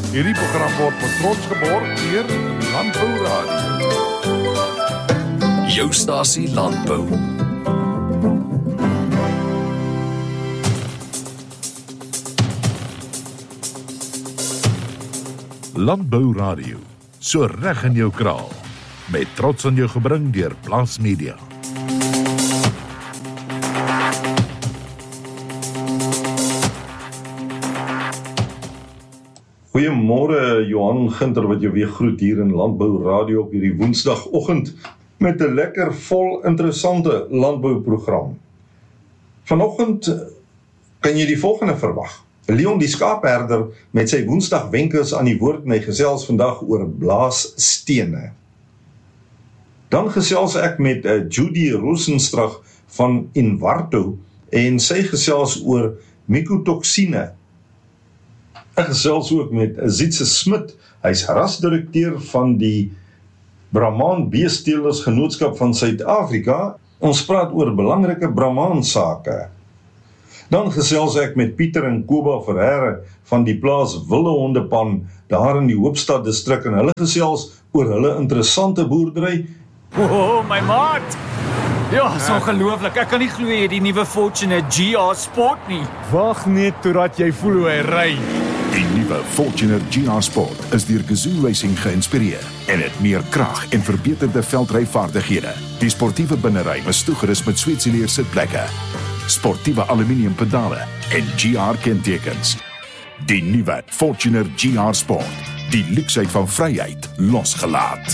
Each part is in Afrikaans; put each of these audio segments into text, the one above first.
Hierdie program word met trots geborg deur Landbou Radio. Jou stasie Landbou. Landbou Radio, so reg in jou kraal. Met trots aan jou gebring deur Plaas Media. Goeiemôre Johan Ginter wat jou weer groet hier in Landbou Radio op hierdie Woensdagoggend met 'n lekker vol interessante landbouprogram. Vanoggend kan jy die volgende verwag. Leon die skaapherder met sy Woensdagwenkers aan die woord en hy gesels vandag oor blaasstene. Dan gesels ek met Judy Rosenstrach van Inwarto en sy gesels oor mycotoksine. Ek gesels ook met Zietse Smit, hy's rasdirekteur van die Brahman Beesteelers Genootskap van Suid-Afrika. Ons praat oor belangrike Brahman sake. Dan gesels ek met Pieter en Koba Verheere van die plaas Wilde Hondepan daar in die Hoopstad distrik en hulle gesels oor hulle interessante boerdery. Oh, my maat! Ja, is ongelooflik. Ek kan nie glo jy die nuwe Fortuner GR Sport nie. Wag net totdat jy voel hoe hy ry. Die nuwe Fortuner GR Sport is deur Gazoo Racing geïnspireer en het meer krag en verbeterde veldryvaardighede. Die sportiewe binnery is toegerus met Sweetsileer sitplekke, sportiewe aluminium pedale en GR kentekens. Die nuwe Fortuner GR Sport, die luksheid van vryheid losgelaat.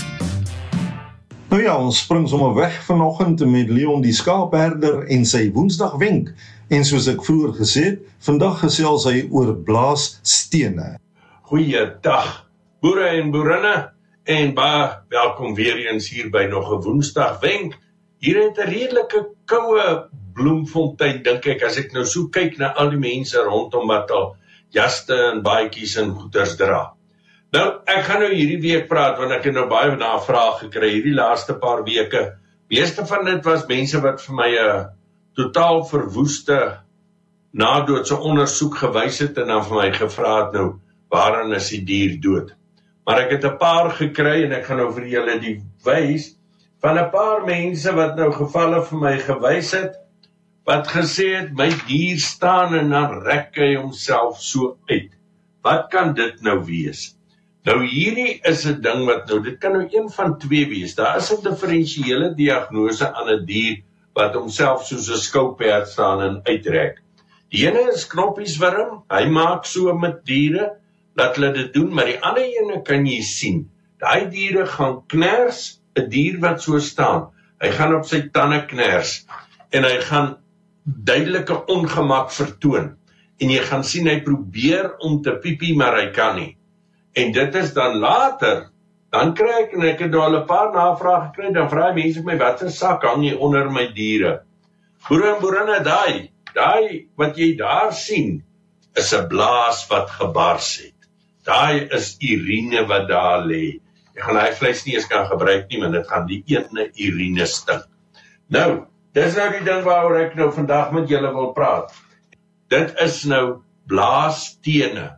Nou ja, ons spring sommer weg vanoggend met Leon die skaapherder en sy Woensdagwenk. En soos ek vroeër gesê het, vandag gesels hy oor blaasstene. Goeiedag, boere en boerinne, en baie welkom weer eens hier by nog 'n Woensdagwenk. Hier het 'n redelike koue Bloemfontein, dink ek, as ek nou so kyk na al die mense rondom wat al jaste en baadjies en goeders dra. Nou, ek gaan nou hierdie week praat, want ek het nou baie navraag gekry, hierdie laaste paar weke. Meeste van dit was mense wat vir my 'n totaal verwoeste nadoodse ondersoek gewys het en dan vir my gevra het nou, waaraan is die dier dood? Maar ek het 'n paar gekry en ek gaan nou vir julle die wys van 'n paar mense wat nou gevalle vir my gewys het, wat gesê het, my dier staan en dan rek hy homself so uit. Wat kan dit nou wees? Nou hierdie is 'n ding wat nou, dit kan nou een van twee wees. Daar is 'n diferensiële diagnose aan 'n dier wat homself soos 'n skouperd staan en uitrek. Die ene is knoppieswurm, hy maak so met diere, dat hulle dit doen, maar die ander ene kan jy sien. Daai diere gaan kners, 'n dier wat so staan. Hy gaan op sy tande kners en hy gaan duidelike ongemak vertoon. En jy gaan sien hy probeer om te piepie, maar hy kan nie. En dit is dan later, dan kry ek, en ek het al 'n paar navrae gekry, dan vra mense my, wat 'n sak hang jy onder my diere? Boere en boerinne, daai wat jy daar sien, is 'n blaas wat gebars het. Daai is urine wat daar lê. Jy gaan daai vleis nie eens kan gebruik nie, want dit gaan die ene urine stink. Nou, dis nou die ding waaroor ek nou vandag met julle wil praat. Dit is nou blaasstene,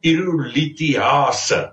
urolithiase.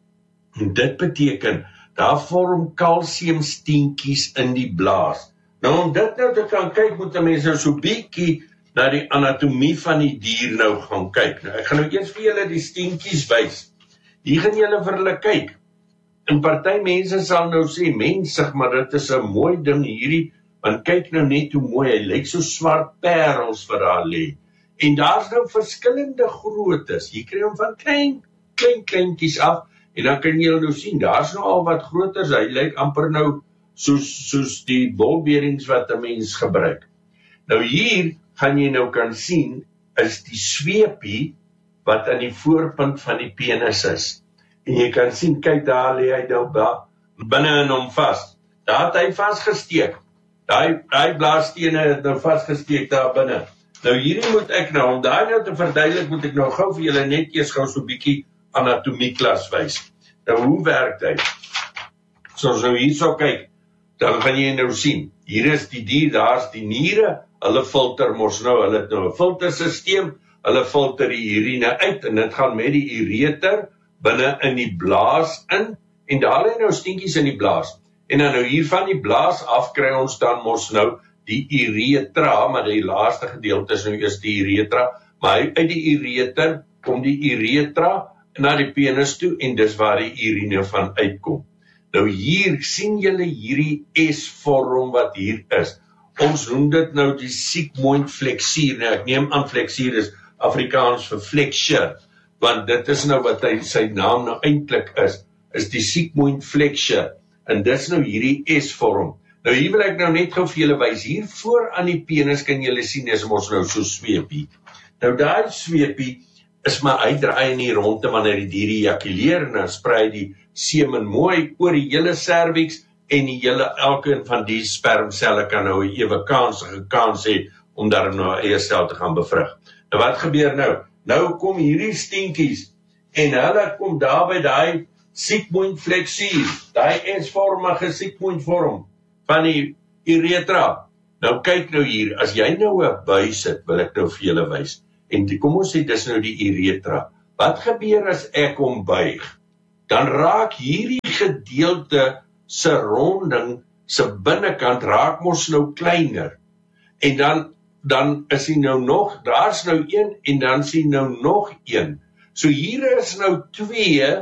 En dit beteken, daar vorm kalsiumsteentjies in die blaas. Nou om dit nou te kan kyk, moet 'n mens nou so bietjie na die anatomie van die dier nou gaan kyk. Nou, ek gaan nou eers vir julle die steentjies wys. Hier gaan julle vir hulle kyk. En party mense sal nou sê, mensig, maar dit is 'n mooi ding hierdie, want kyk nou net hoe mooi, hy lyk so swart parels wat daar lê. En daar's nou verskillende groottes. Jy kry hom van kleintjies af, en dan kan jy nou sien, daar's nou al wat groter, hy lyk amper nou soos die bolberings wat 'n mens gebruik. Nou hier gaan jy nou kan sien, is die sweepie wat aan die voorpunt van die penis is. En jy kan sien, kyk daar lê hy nou binne in hom vas. Daar het hy vasgesteek. Daai blaasstene het nou vasgesteek daar binne. Nou hierdie moet ek nou, om daai nou te verduidelik, moet ek nou gou vir julle net eers gou so 'n bietjie anatomie klas wys. Nou hoe werk hy? So hierso kyk, dan gaan jy nou sien, hier is die dier, daar's die niere, hulle filter mos nou, hulle het nou 'n filtersisteem, hulle filter die urine uit, en dit gaan met die ureter, binne in die blaas in, en daar lê nou stinkies in die blaas. En dan nou hier van die blaas af kry ons dan mos nou die uretra, maar die laaste gedeelte is nou eers die uretra, maar uit die ureter kom die uretra na die penis toe, en dis waar die urine van uitkom. Nou hier, sien julle hierdie S-vorm wat hier is. Ons noem dit nou die sigmoid flexuur. Nou, ek neem aan flexuur is Afrikaans vir flexure, want dit is nou wat sy naam nou eintlik is die sigmoid flexure, en dis nou hierdie S-vorm. Nou hier wil ek nou net gou vir julle wys, hier voor aan die penis kan julle sien, is ons nou so sweepie. Nou daai sweepie is maar uitdraai in die ronde wanneer die dier ejakuleer, en dan sprei die semen mooi oor die hele cervix, en die hele, elkeen van die spermcelle kan nou 'n ewe kans hê om daar nou 'n eie sel te gaan bevrug. Nou wat gebeur nou? Nou kom hierdie stinkies, en hulle kom daar by daai sigmoid flexuur, daai S-vormige sigmoid vorm van die uretra. Nou kyk nou hier, as jy nou 'n buis het, wil ek nou vir julle wys, en kom ons sê, dis nou die uretra. Wat gebeur as ek hom buig? Dan raak hierdie gedeelte se ronding, se binnekant raak mos nou kleiner. En dan is hy nou nog, daar's nou een, en dan is hy nou nog een. So hier is nou 2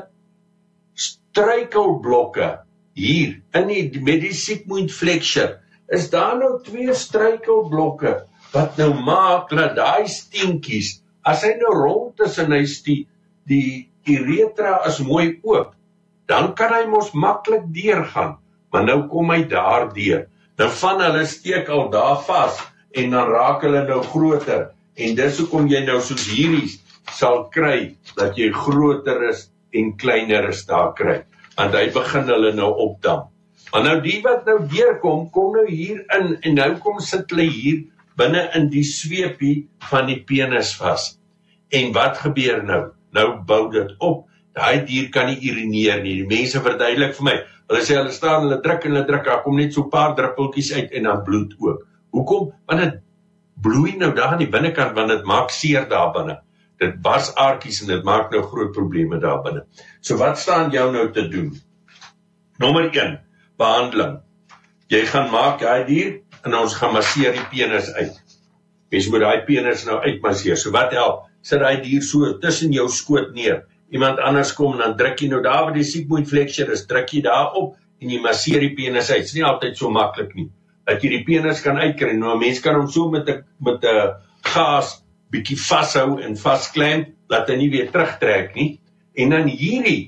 struikelblokke, hier, met die sigmoid flexure, is daar nou 2 struikelblokke, wat nou maak, dat daai stinkies, as hy nou rond is, en hy is die uretra is mooi oop, dan kan hy mos maklik deurgaan, maar nou kom hy daar deur. Nou van hulle steek al daar vas, en dan raak hulle nou groter, en dis hoekom jy nou soos hierdie sal kry, dat jy groter is en kleiner is daar kry, want hy begin hulle nou opdam. Maar nou die wat nou deurkom, kom nou hier in, en nou kom sit hulle hier, binne in die sweepie van die penis vas. En wat gebeur nou? Nou bou dit op, daai dier kan nie urineer nie, die mense verduidelik vir my, hulle sê hulle staan, hulle druk, daar kom net so 'n paar druppeltjies uit, en dan bloed ook. Hoekom? Want dit bloei nou daar aan die binnekant, want dit maak seer daar binne. Dit bars aartjies, en dit maak nou groot probleme daar binne. So wat staan jou nou te doen? Nommer 1, behandeling. Jy gaan maak daai dier, en ons gaan masseer die penis uit. Mens moet daai penis nou uitmasseer. So wat help? Sit daai dier so tussen jou skoot neer. Iemand anders kom, en dan druk jy nou daar waar die sigmoid flexure is, druk jy daar op, en jy masseer die penis uit. Dit is nie altyd so maklik nie, dat jy die penis kan uitkry. Nou, 'n mens kan hom so met 'n gaas bietjie vashou en vasklemp, dat hy nie weer terugtrek nie. En dan hierdie,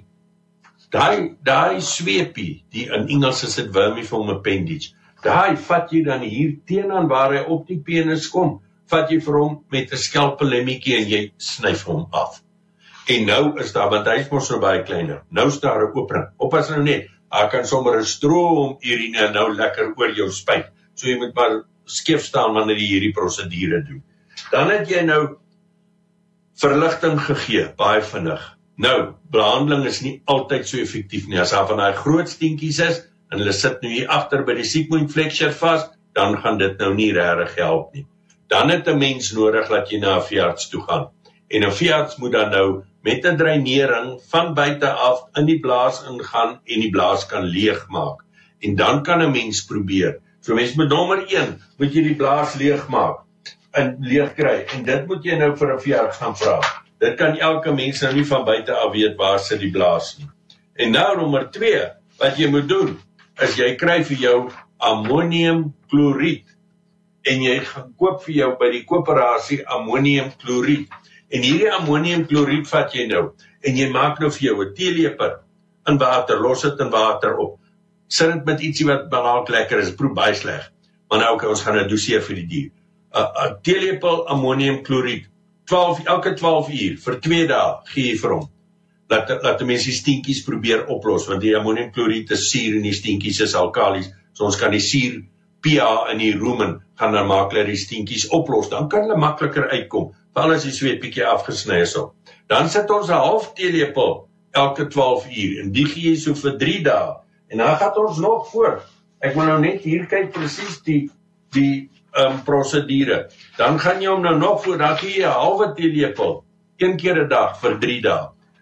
daai sweepie, die in Engels is dit vermiform appendage, daai vat jy dan hier teenaan waar hy op die penis kom, vat jy vir hom met 'n skalpelemmetjie, en jy snyf hom af. En nou is daar, want hy is mos nou baie kleiner, nou is daar 'n opening. Oppas nou net, hy kan sommer 'n stroom urine nou lekker oor jou spuit. So jy moet maar skeef staan wanneer jy hierdie prosedure doen. Dan het jy nou verligting gegee, baie vinnig. Nou, behandeling is nie altyd so effektief nie. As daar van daai groot stinkies is, en hulle sit nou hier agter by die sigmoid flexure vas, dan gaan dit nou nie regtig help nie. Dan het 'n mens nodig dat jy na 'n veearts toe gaan. En 'n veearts moet dan nou met 'n dreinering van buite af in die blaas ingaan, en die blaas kan leegmaak. En dan kan 'n mens probeer. So mens moet nommer 1, moet jy die blaas leegmaak, en leeg kry, en dit moet jy nou vir 'n veearts gaan vra. Dit kan elke mens nou nie van buite af weet waar sit die blaas nie. En nou nommer 2, wat jy moet doen, is jy kry vir jou ammoniumkloried, en jy gaan koop vir jou by die koöperasie ammoniumkloried. En hierdie ammoniumkloried vat jy nou, en jy maak nou vir jou 'n teelepel in water, los dit in water op. Sit dit met ietsie wat dalk lekker is, proe baie sleg, maar nou ons gaan dit doseer vir die dier. 'n teelepel ammoniumkloried, elke 12 uur, vir 2 dae, gee jy vir hom. Laat die mens die stinkies probeer oplos, want die ammoniumkloried is suur, en die stinkies is alkalies, so ons kan die suur pH in die rumen, gaan dan maak dat die stinkies oplos, dan kan hulle makliker uitkom, veral as die sweetpietjie afgesny is op. Dan sit ons 'n half teelepel elke 12 uur, en die gee jy so vir 3 dae, en dan gaan ons nog voort. Ek wil nou net hier kyk presies die prosedure. Dan gaan jy hom nou nog voor, dan gee jy 'n halwe teelepel, 1 keer 'n dag vir 3 dae.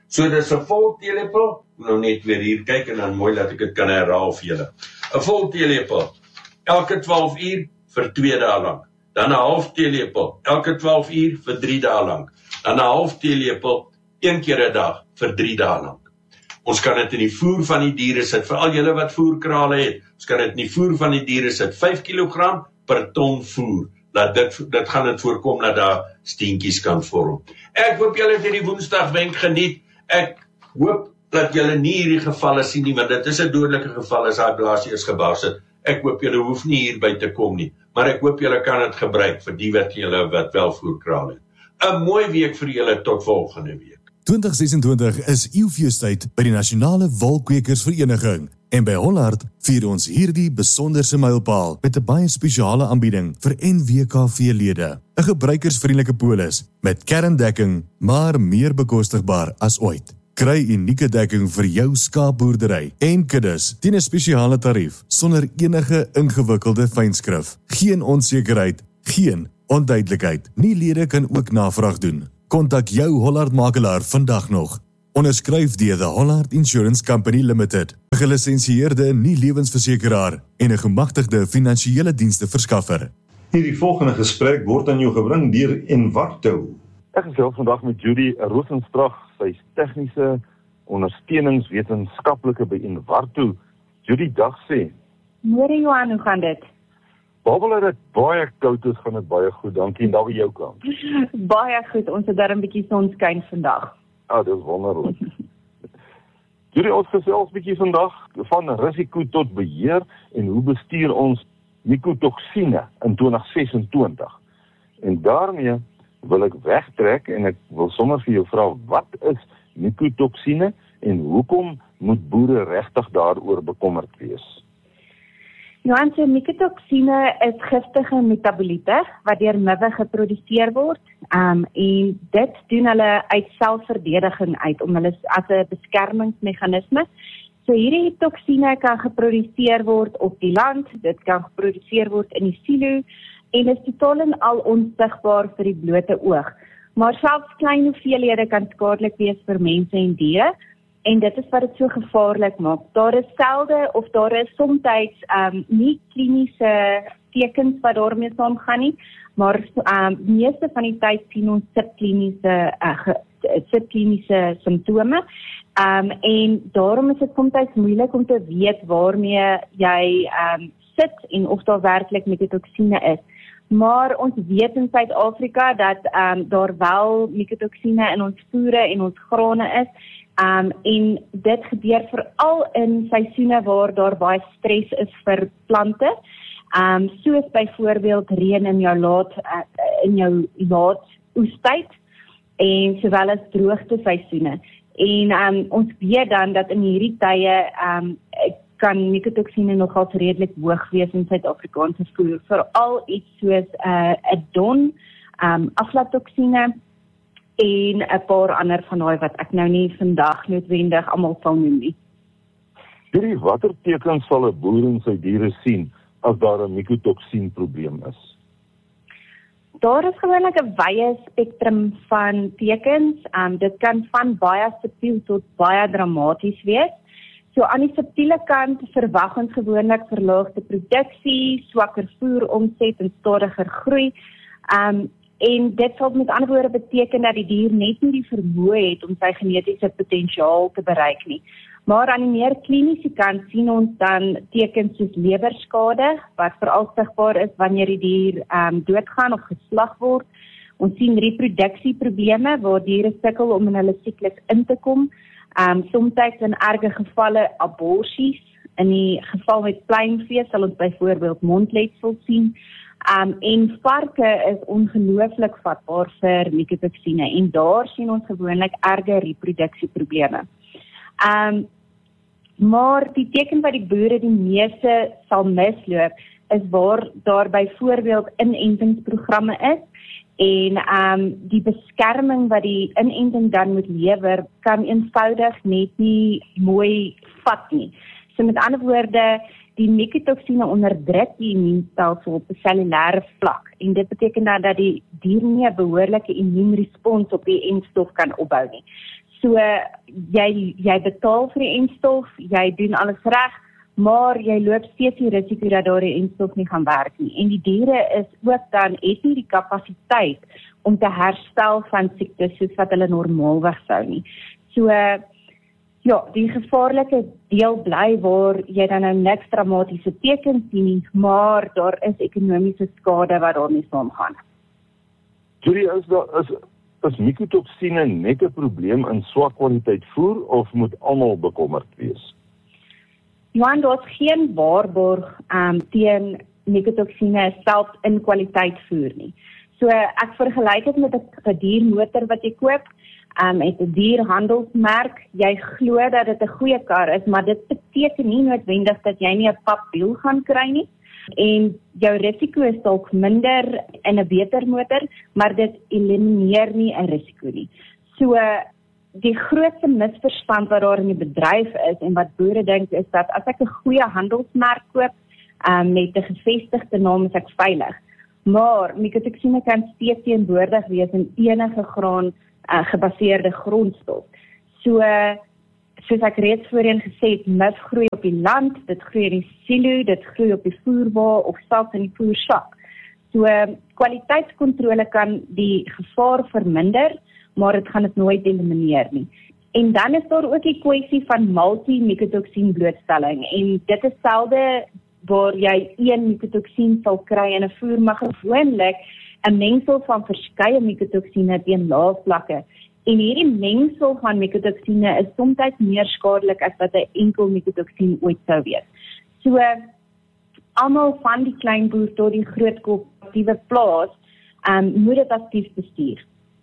So dis 'n vol teelepel, nou net weer hier kyk en dan mooi dat ek dit kan herhaal vir julle. 'n Vol teelepel, elke 12 uur vir 2 dae lank. Dan 'n half teelepel, elke 12 uur vir 3 dae lank. Dan 'n half teelepel, 1 keer 'n dag vir 3 dae lank. Ons kan dit in die voer van die diere sit, vir al julle wat voerkrale het. Ons kan dit in die voer van die diere sit, 5 kg per ton voer. Dit gaan dit voorkom dat daar steentjies kan vorm. Ek hoop julle het hierdie Woensdag wenk geniet. Ek hoop dat julle nie hierdie gevalle sien nie, want dit is 'n dodelike geval as daai blaasie is gebars het. Ek hoop julle hoef nie hierby te kom nie, maar ek hoop julle kan dit gebruik vir die wat julle wat wel voerkraal het. 'n Mooi week vir julle tot volgende week. 2026 is eeufeestyd by die Nasionale Wolkwekersvereniging en by Hollard vier ons hierdie besonderse mylpaal met 'n baie spesiale aanbieding vir NWKV-lede. 'n Gebruikersvriendelike polis met kerndekking, maar meer bekostigbaar as ooit. Kry unieke dekking vir jou skaapboerdery en kuddes teen 'n spesiale tarief sonder enige ingewikkelde fynskrif. Geen onsekerheid, geen onduidelikheid. Nie lede kan ook navraag doen. Kontak jou Hollard makelaar vandag nog. Onderskryf deur the Hollard Insurance Company Limited, 'n gelisensieerde nie-lewensversekeraar en 'n gemagtigde finansiële dienste verskaffer. Hierdie volgende gesprek word aan jou gebring deur Envarto. Ek gesels vandag met Judy Rosenstrag, sy is tegniese ondersteuningswetenskaplike by Envarto. Judy, dag sê. Môre Johan, hoe gaan dit? Babbel dit baie koud is, gaan dit baie goed, dankie, en daar by jou kant. Baie goed, ons het daar 'n bietjie sonskyn vandag. Dis wonderlik. Judy, ons gesels bietjie vandag van risiko tot beheer en hoe bestuur ons mikotoksine in 2026. En daarmee wil ek wegtrek en ek wil sommer vir jou vra, wat is mikotoksine en hoekom moet boere regtig daaroor bekommerd wees? Johan, so mikotoksine is giftige metaboliete wat deur miwe geproduseer word, en dit doen hulle uit selfverdediging uit, om hulle as 'n beskermingsmeganisme. So hierdie toksine kan geproduseer word op die land, dit kan geproduseer word in die silo, en is totaal en al onsigbaar vir die blote oog. Maar selfs klein hoeveelhede kan skadelik wees vir mense en diere, en dit is wat dit so gevaarlik maak. Daar is selde of daar is soms nie kliniese tekens wat daarmee saamgaan nie, maar meeste van die tyd sien ons subkliniese simptome. En daarom is dit soms moeilik om te weet waarmee jy sit en of daar werklik mikotoksine is. Maar ons weet in Suid-Afrika dat daar wel mikotoksine in ons voere en ons grane is. En dit gebeur veral in seisoene waar daar baie stres is vir plante, soos byvoorbeeld reën in jou laat oestyd, en sowel as droogte seisoene. En ons weet dan dat in hierdie tye kan mikotoksine nogals redelik hoog wees in Suid-Afrikaanse voer, veral iets soos 'n don, aflatoksine, en 'n paar ander van daai wat ek nou nie vandag noodwendig almal sal noem nie. Hierdie watter tekens sal 'n boer en sy diere sien as daar 'n mikotoksien probleem is? Daar is gewoonlik 'n wye spektrum van tekens. Dit kan van baie subtiel tot baie dramaties wees. So aan die subtiele kant verwag ons gewoonlik verlaagde produksie, swakker voeromset en stadiger groei. En dit sal met ander woorde beteken dat die dier net nie die vermoë het om sy genetiese potensiaal te bereik nie. Maar aan die meer kliniese kant sien ons dan tekens soos lewerskade, wat veral sigbaar is wanneer die dier doodgaan of geslag word. Ons sien reproduksieprobleme waar diere sukkel om in hulle siklus in te kom. Soms in erge gevalle aborsies. In die geval met pluimvee sal ons byvoorbeeld mondletsel sien. En varke is ongelooflik vatbaar vir mikotoksine en daar sien ons gewoonlik erge reproduksieprobleme. Maar die teken wat die boere die meeste sal misloop is waar daar byvoorbeeld inentingsprogramme is en die beskerming wat die inenting dan moet lewer kan eenvoudig net nie mooi vat nie. So met ander woorde, die mikotoksine onderdruk die immuunstelsel op 'n cellulêre vlak en dit beteken dan dat die dier nie 'n behoorlike immuunrespons op die enstof kan opbou nie. So So jy betaal vir die enstof, jy doen alles reg, maar jy loop steeds die risiko dat daar die enstof nie gaan werk nie. En die diere is ook dan, het nie die kapasiteit om te herstel van siektes soos wat hulle normaalweg sou nie. So, ja, die gevaarlike deel bly waar jy dan nou niks dramatiese tekens sien nie, maar daar is ekonomiese skade wat daarmee saamgaan. Judy, is mycotoksine net 'n probleem in swak kwaliteit voer of moet almal bekommerd wees? Johan, daar is geen waarborg teen mycotoksine selfs in kwaliteit voer nie. So ek vergelyk dit met 'n diermotor wat jy koop, met 'n dierhandelsmerk. Jy glo dat dit 'n goeie kar is, maar dit beteken nie noodwendig dat jy nie 'n papwiel gaan kry nie. En jou risiko is dalk minder in 'n beter motor, maar dit elimineer nie 'n risiko nie. So die grootste misverstand wat daar in die bedryf is en wat boere dink is dat as ek 'n goeie handelsmerk koop met 'n gevestigde naam is ek veilig. Maar mycotoksine kan steeds teenwoordig wees in enige graan gebaseerde grondstof. So soos ek reeds voorheen gesê het, mif groei op die land, dit groei in die silo, dit groei op die voerwa of selfs in die voersak. So kwaliteitskontrole kan die gevaar verminder, maar dit gaan dit nooit elimineer nie. En dan is daar ook die kwessie van multi-mycotoksien blootstelling, en dit is selde waar jy een mycotoksien sal kry in 'n voer, maar gewoonlik 'n mengsel van verskeie mycotoksine teen lae vlakke. En hierdie mengsel van mycotoksine is soms meer skadelik as wat 'n enkel mycotoksien ooit sou wees. So almal van die kleinboer tot die groot kooperatiewe plaas moet dit aktief bestuur.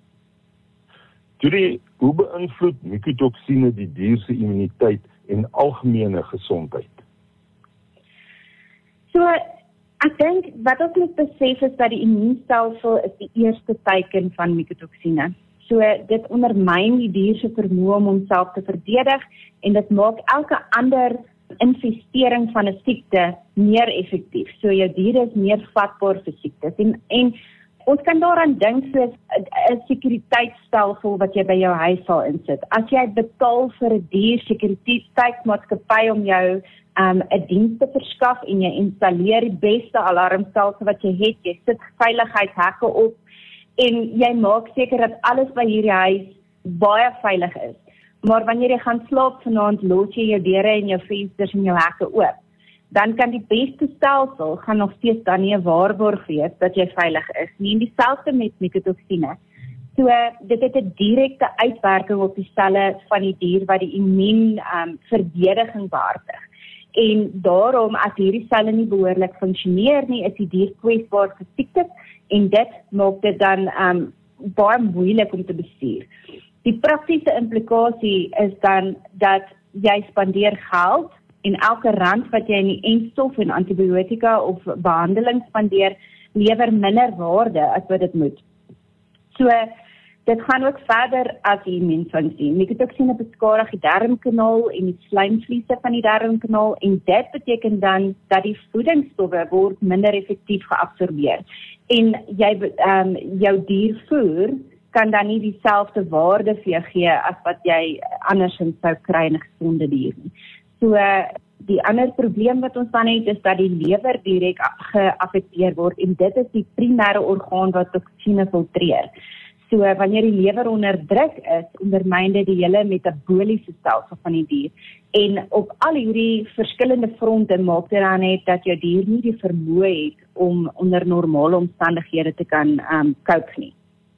Judy, hoe beïnvloed mycotoksine die dier se immuniteit en algemene gesondheid? So, ek dink wat ons moet besef is dat die immuunstelsel is die eerste teiken van mycotoksine. So, dit ondermyn die dier se vermoë om homself te verdedig en dit maak elke ander infestering van 'n siekte meer effektief. So, jou dier is meer vatbaar vir siektes. En ons kan daaraan dink soos 'n sekuriteitsstelsel wat jy by jou huis sal insit. As jy betaal vir 'n diersekuriteitsmaatskappy om jou 'n diens te verskaf en jy installeer die beste alarmstelsel wat jy het, jy sit veiligheidshekke op en jy maak seker dat alles by hierdie huis baie veilig is. Maar wanneer jy gaan slaap vanaand, los jy jou deure en jou vensters en jou hekke oop. Dan kan die beste stelsel gaan nog steeds dan nie 'n waarborg wees dat jy veilig is nie. En dieselfde met mycotoksine. So dit het 'n direkte uitwerking op die selle van die dier wat die immuunverdediging behartig. En daarom as hierdie selle nie behoorlik funksioneer nie, is die dier kwesbaar vir siektes en dit maak dit dan baie moeilik om te bestuur. Die praktiese implikasie is dan dat jy spandeer geld en elke rand wat jy in die enstof en antibiotika of behandeling spandeer, lewer minder waarde as wat dit moet. So, dit gaan ook verder as die immuunfunksie. Mycotoksine beskadig die darmkanaal en die slijmvliese van die darmkanaal en dit beteken dan dat die voedingsstowwe word minder effektief geabsorbeer. En jou diervoer kan dan nie dieselfde waarde vir jou gee as wat jy andersins sou kry in 'n gesonde dier nie. So, die ander probleem wat ons dan het, is dat die lewer direk geaffekteer word en dit is die primêre orgaan wat toksine filtreer. So, wanneer die lewer onder druk is, ondermyn dit die hele metaboliese stelsel van die dier. En op al hierdie verskillende fronte maak dit dan net dat jou dier nie die vermoë het om onder normale omstandighede te kan cope nie.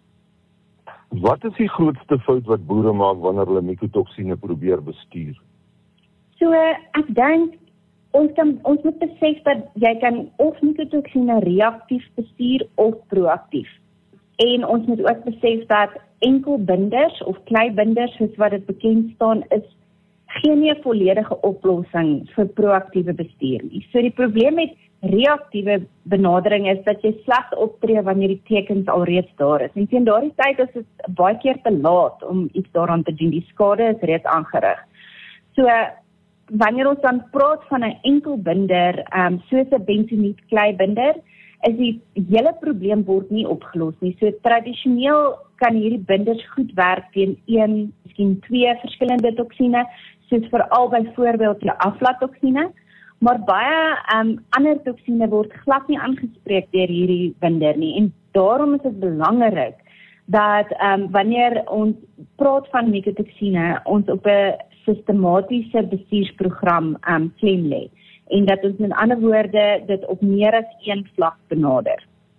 Wat is die grootste fout wat boere maak wanneer hulle mycotoksine probeer bestuur? So, ek dink, ons moet besef dat jy kan of mycotoksine reaktief bestuur of proaktief. En ons moet ook besef dat enkelbinders of kleibinders, soos wat dit bekend staan, is geen volledige oplossing vir proaktiewe bestuur nie. So die probleem met reaktiewe benadering is dat jy slegs optree wanneer die tekens alreeds daar is. En teen daardie tyd is dit baie keer te laat om iets daaraan te doen. Die skade is reeds aangerig. So wanneer ons dan praat van 'n enkelbinder, soos 'n bentoniet kleibinder, is die hele probleem word nie opgelos nie. So tradisioneel kan hierdie binders goed werk teen 1, miskien 2 verskillende toksine, soos veral byvoorbeeld die aflaattoksine, maar baie ander toksine word glad nie aangespreek deur hierdie binder nie. En daarom is dit belangrik dat wanneer ons praat van mikotoksine, ons op 'n sistematiese bestuursprogram klem lê. En dat ons met ander woorde dit op meer as een vlak benader.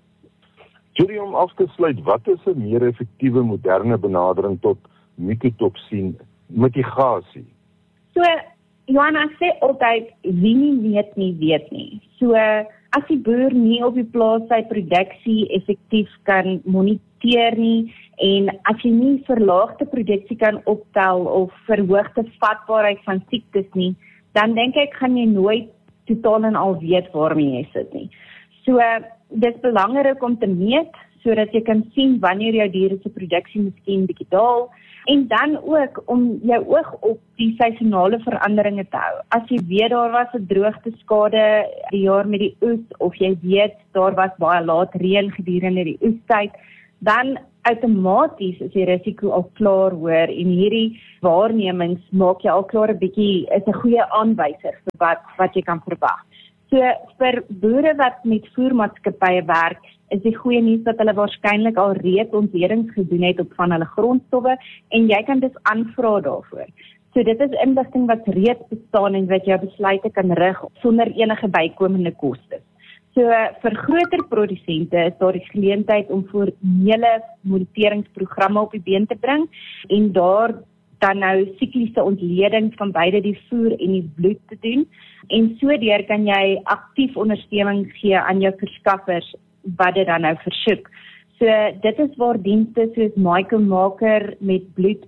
Judy, om af te sluit, wat is 'n meer effektiewe moderne benadering tot mikotoksin mitigasie? So, Johan, ek sê altyd, wie nie weet nie, weet nie. So, as die boer nie op die plaas sy produksie effektief kan moniteer nie, en as jy nie verlaagde produksie kan optel of verhoogde vatbaarheid van siektes nie, dan dink ek, gaan jy nooit totaal en al weet waarmee jy sit nie. So, dit is belangrik om te meet, sodat jy kan sien wanneer jou diere se produksie miskien bietjie daal, en dan ook om jou oog op die seisonale veranderinge te hou. As jy weet daar was 'n droogteskade die jaar met die oes, of jy weet daar was baie laat reën gedurende die oestyd, dan outomaties is die risiko al klaar hoër, en hierdie waarnemings maak jy al klaar 'n bietjie, is 'n goeie aanwyser vir wat jy kan verwag. So vir boere wat met voermaatskappye werk, is die goeie nuus dat hulle waarskynlik al reeds ontledings gedoen het op van hulle grondstowwe, en jy kan dus aanvra daarvoor. So dit is inligting wat reeds bestaan en wat jou besluite kan rig sonder enige bykomende kostes. So vir groter produsente is daar die geleentheid om formele moniteringsprogramme op die been te bring, en daar dan nou sikliese ontleding van beide die voer en die bloed te doen, en sodoor kan jy aktief ondersteuning gee aan jou verskaffers wat dit dan nou versoek. So dit is waar dienste soos Mycomaker met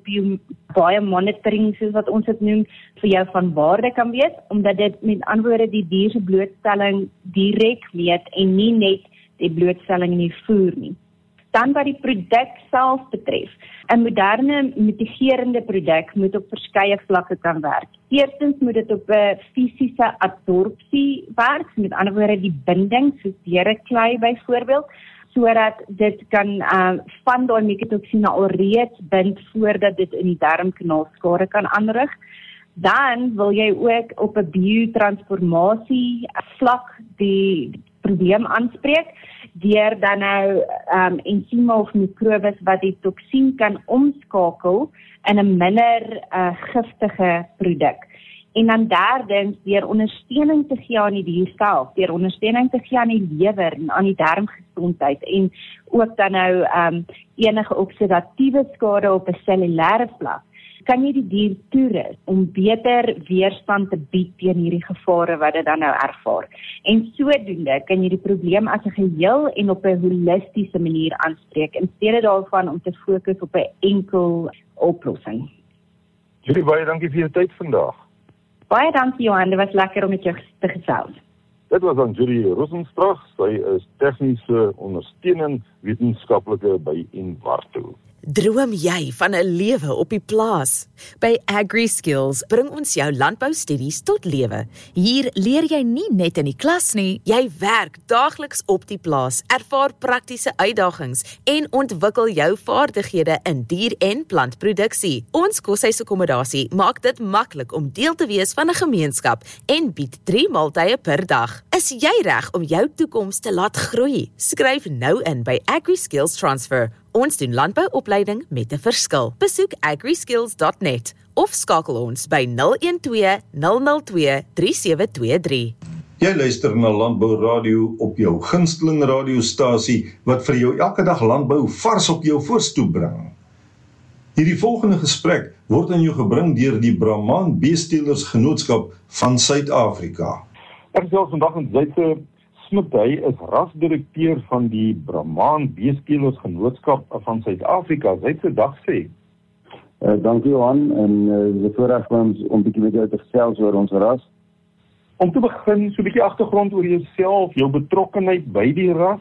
baie monitoring, soos wat ons dit noem, vir jou van waarde kan wees, omdat dit met antwoorde die dier se blootstelling direk meet en nie net die blootstelling in die voer nie. Dan wat die produk self betref, 'n moderne mitigerende produk moet op verskeie vlakke kan werk. Eerstens moet dit op 'n fisiese adsorpsie werk, met ander woorde die binding, soos deur 'n klei byvoorbeeld, sodat dit kan van daai mikotoksine alreeds bind voordat dit in die darmkanaal skade kan aanrig. Dan wil jy ook op 'n biotransformasie vlak die probleem aanspreek, deur dan nou ensieme of mikrobes wat die toksien kan omskakel in 'n minder giftige produk. En dan derdens, deur ondersteuning te gee aan die dier self, deur ondersteuning te gee aan die lewer en aan die darmgesondheid, en ook dan nou enige oksidatiewe skade op 'n cellulêre vlak, kan jy die dier toerus om beter weerstand te bied teen hierdie gevare wat dit dan nou ervaar. En sodoende kan jy die probleem as 'n geheel en op 'n holistiese manier aanspreek, in steede daarvan om te fokus op 'n enkel oplossing. Julie, baie dankie vir jou tyd vandag. Baie dankie Johan, dit was lekker om met jou te gesels. Dit was dan Julie Rosenstrach, sy is tegniese ondersteunende wetenskaplike by Invarto. Droom jy van 'n lewe op die plaas? By AgriSkills bring ons jou landboustudies tot lewe. Hier leer jy nie net in die klas nie, jy werk daagliks op die plaas, ervaar praktiese uitdagings en ontwikkel jou vaardighede in dier- en plantproduksie. Ons koshuisakkommodasie maak dit maklik om deel te wees van 'n gemeenskap en bied 3 maaltye per dag. Is jy reg om jou toekoms te laat groei? Skryf nou in by AgriSkills Transfer. Ons doen landbouopleiding met 'n verskil. Besoek agriskills.net of skakel ons by 012 002 3723. Jy luister na Landbou Radio op jou gunsteling radiostasie wat vir jou elke dag landbou vars op jou voorstoep bring. Hierdie volgende gesprek word aan jou gebring deur die Brahman Beestelers Genootskap van Suid-Afrika. Ek is vandag in Zuidse Smit, hy is rasdirekteur van die Brahman Beestelers Genootskap van Suid-Afrika. Sy het vandag sê. Dankie Johan, en die voorreg vir ons om bietjie met jou te gesels oor ons ras. Om te begin, so 'n bietjie agtergrond oor jouself, jou betrokkenheid by die ras.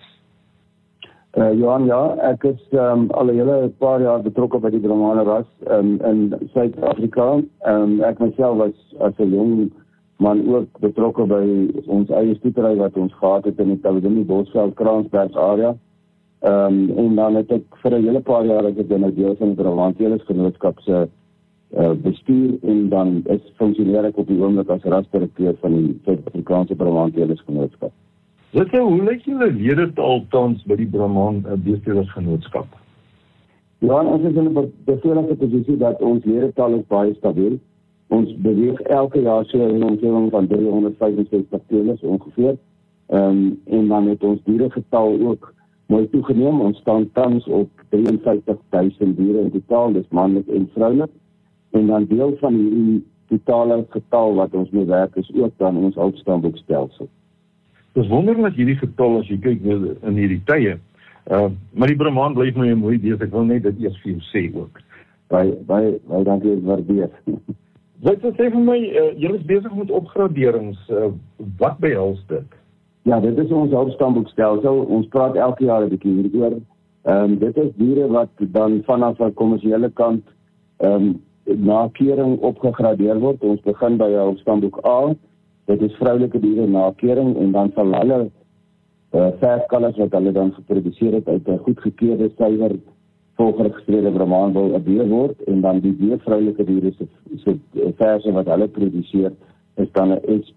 Johan, ja, ek is al 'n hele paar jaar betrokke by die Brahman ras in Suid-Afrika. Ek myself was as 'n jong maar ook betrokke by ons eie stoetery wat ons gehad het in die Taudini Bosveld Kransberg area. En dan het ek vir 'n hele paar jaar ek in 'n deel van die Brabanteles Genootskap se bestuur en dan funksioneer ek op die oomblik as rasdirekteur van die Suid-Afrikaanse Brabanteles Genootskap. Hoe lyk julle ledetal tans by die Brahman Beesteders Genootskap? Ja, ons is in 'n bevoordeelde posisie dat ons ledetal is baie stabiel. Ons beweeg elke jaar so in 'n omgewing van 365 teelers ongeveer. En dan het ons dieregetal ook mooi toegeneem. Ons staan tans op 53.000 diere in totaal, dis manlik en vroulik. En dan deel van die totale getal wat ons mee werk is ook dan ons oudstamboekstelsel. Dis wonderlik hierdie getal as jy kyk in hierdie tye. Maar die Brahman bly vir my 'n mooi bees. Ek wil net dit eers vir jou sê ook. Baie dankie, ek waardeer. Sê vir my, julle is besig met opgraderings. Wat behels dit? Ja, dit is ons oudstamboekstelsel. Ons praat elke jaar 'n bietjie hieroor. Dit is diere wat dan vanaf 'n kommersiële kant na keuring opgegradeer word. Ons begin by oudstamboek A. Dit is vroulike diere na keuring en dan sal hulle verskalles wat hulle dan geproduseer het uit 'n goedgekeurde suiwer volgeregistreerde Brahmanbul 'n beer word en dan die vroulike diere se verse wat hulle produseer is dan 'n SP